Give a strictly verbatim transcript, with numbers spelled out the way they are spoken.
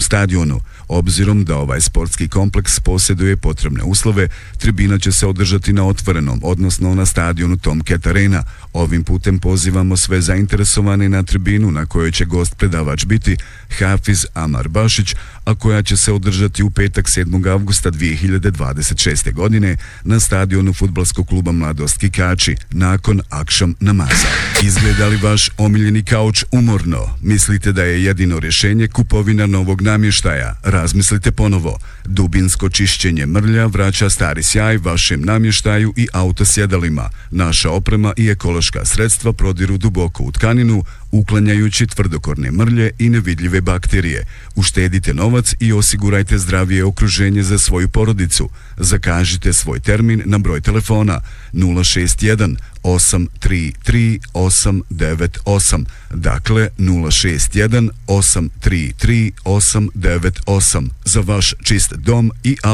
stadionu. Obzirom da ovaj sportski kompleks posjeduje potrebne uslove, tribina će se održati na otvorenom, odnosno na stadionu Tomcat Arena. Ovim putem pozivamo sve zainteresovane na tribinu na kojoj će gost predavač biti Hafiz Amar Bašić, a koja će se održati u petak sedmog avgusta dvije hiljade dvadeset šeste. godine na stadionu fudbalskog kluba Mladost Kikači nakon akšam namaza. Izgleda li vaš omiljeni kauč umorno? Mislite da je jedino rješenje kupovina novog namještaja? Razmislite ponovo. Dubinsko čišćenje mrlja vraća stari sjaj vašem namještaju i autosjedalima. Naša oprema i ekološka sredstva prodiru duboko u tkaninu, uklanjajući tvrdokorne mrlje i nevidljive bakterije. Uštedite novac i osigurajte zdravije okruženje za svoju porodicu. Zakažite svoj termin na broj telefona nula šest jedan osam tri tri osam devet osam. Dakle, nula šest jedan osam tri tri osam devet osam za vaš čist dom i